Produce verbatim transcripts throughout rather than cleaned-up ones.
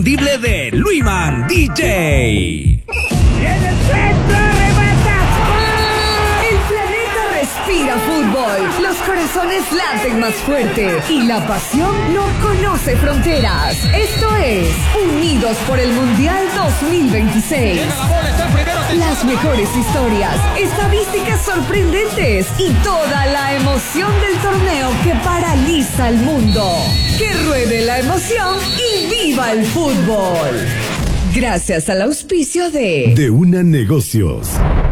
inconfundible de Luiman D J. ¡En el centro, remata! El planeta respira fútbol, los corazones laten más fuerte y la pasión no conoce fronteras. Esto es Unidos por el Mundial dos mil veintiséis. Las mejores historias, estadísticas sorprendentes y toda la emoción del torneo que paraliza al mundo. Que ruede la emoción y viva el fútbol. Gracias al auspicio de De Una Negocios.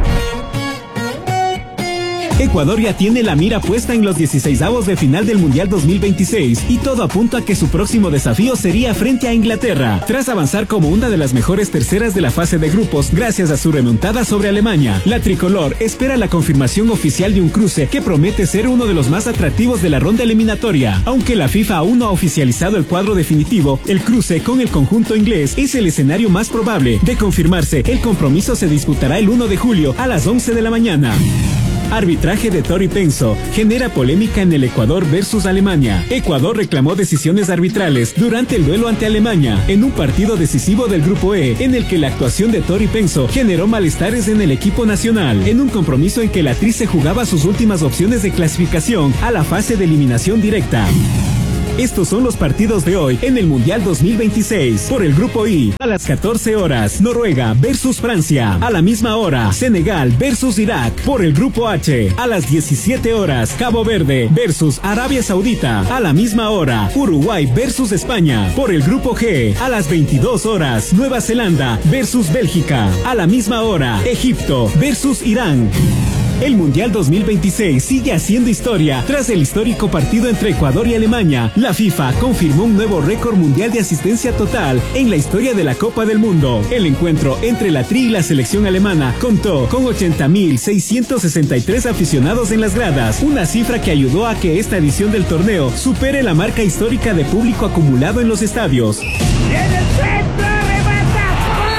Ecuador ya tiene la mira puesta en los dieciseisavos de final del Mundial dos mil veintiséis y todo apunta a que su próximo desafío sería frente a Inglaterra, tras avanzar como una de las mejores terceras de la fase de grupos gracias a su remontada sobre Alemania. La tricolor espera la confirmación oficial de un cruce que promete ser uno de los más atractivos de la ronda eliminatoria. Aunque la FIFA aún no ha oficializado el cuadro definitivo, el cruce con el conjunto inglés es el escenario más probable. De confirmarse, el compromiso se disputará el uno de julio a las once de la mañana. Arbitraje de Tori Penso genera polémica en el Ecuador versus Alemania. Ecuador reclamó decisiones arbitrales durante el duelo ante Alemania en un partido decisivo del Grupo E, en el que la actuación de Tori Penso generó malestares en el equipo nacional, en un compromiso en que la Tri se jugaba sus últimas opciones de clasificación a la fase de eliminación directa. Estos son los partidos de hoy en el Mundial dos mil veintiséis. Por el Grupo I, a las catorce horas, Noruega versus Francia. A la misma hora, Senegal versus Irak. Por el Grupo H, a las diecisiete horas, Cabo Verde versus Arabia Saudita. A la misma hora, Uruguay versus España. Por el Grupo G, a las veintidós horas, Nueva Zelanda versus Bélgica. A la misma hora, Egipto versus Irán. El Mundial dos mil veintiséis sigue haciendo historia. Tras el histórico partido entre Ecuador y Alemania, la FIFA confirmó un nuevo récord mundial de asistencia total en la historia de la Copa del Mundo. El encuentro entre la Tri y la selección alemana contó con ochenta mil seiscientos sesenta y tres aficionados en las gradas, una cifra que ayudó a que esta edición del torneo supere la marca histórica de público acumulado en los estadios. ¡En el centro, remata!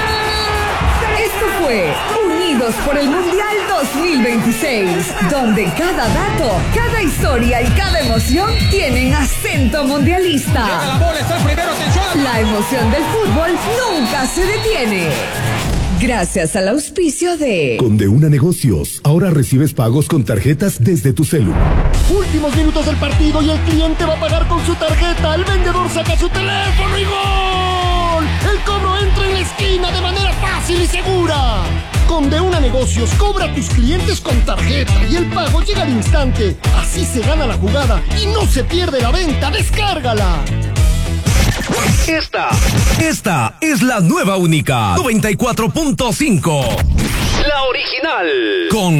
Esto fue Unidos por el Mundial dos mil veintiséis, donde cada dato, cada historia y cada emoción tienen acento mundialista. La emoción del fútbol nunca se detiene. Gracias al auspicio de Con De Una Negocios, ahora recibes pagos con tarjetas desde tu celu. Últimos minutos del partido y el cliente va a pagar con su tarjeta. El vendedor saca su teléfono y ¡gol! El cobro entra en la esquina de manera fácil y segura. Con De Una Negocios, cobra a tus clientes con tarjeta y el pago llega al instante. Así se gana la jugada y no se pierde la venta. ¡Descárgala! Esta, esta es la nueva única noventa y cuatro punto cinco. La original. Con